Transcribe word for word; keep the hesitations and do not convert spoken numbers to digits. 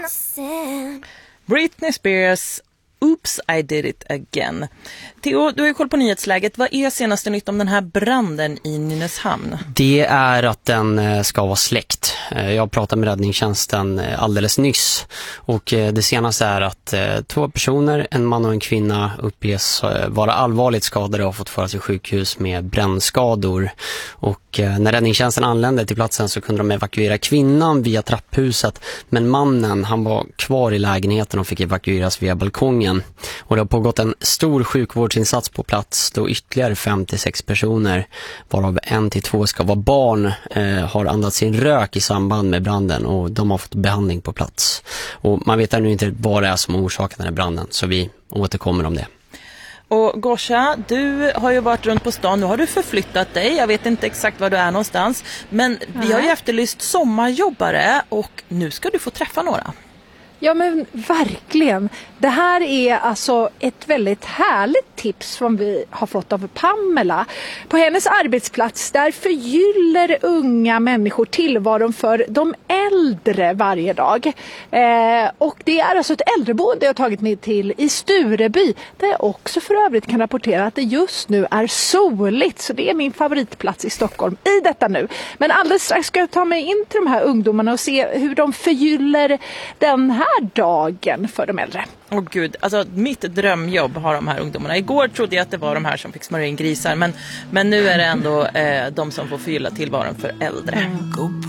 Britney Spears, Oops, I did it again. Theo, du har ju koll på nyhetsläget. Vad är senaste nytt om den här branden i Nynäshamn? Det är att den ska vara släckt. Jag pratade med räddningstjänsten alldeles nyss. Och det senaste är att två personer, en man och en kvinna, uppges vara allvarligt skadade och har fått föras till sjukhus med brännskador. Och när räddningstjänsten anlände till platsen så kunde de evakuera kvinnan via trapphuset. Men mannen, han var kvar i lägenheten och fick evakueras via balkongen. Och det har pågått en stor sjukvårdsinsats på plats då ytterligare fem till sex personer, varav en till två ska vara barn, eh, har andats in rök i samband med branden och de har fått behandling på plats. Och man vet ännu inte vad det är som orsakar den här branden, så vi återkommer om det. Och Gosha, du har ju varit runt på stan, nu har du förflyttat dig, jag vet inte exakt var du är någonstans, men vi har ju efterlyst sommarjobbare och nu ska du få träffa några. Ja men verkligen. Det här är alltså ett väldigt härligt tips som vi har fått av Pamela. På hennes arbetsplats där förgyller unga människor tillvaron för de äldre varje dag. Eh, och det är alltså ett äldreboende jag har tagit mig till i Stureby. Där jag också för övrigt kan rapportera att det just nu är soligt. Så det är min favoritplats i Stockholm i detta nu. Men alldeles strax ska jag ta mig in till de här ungdomarna och se hur de förgyller den här dagen för de äldre. Åh oh, gud, alltså mitt drömjobb har de här ungdomarna. Igår trodde jag att det var de här som fick smörja in grisar, men, men nu är det ändå eh, de som får fylla tillvaron för äldre. Mm.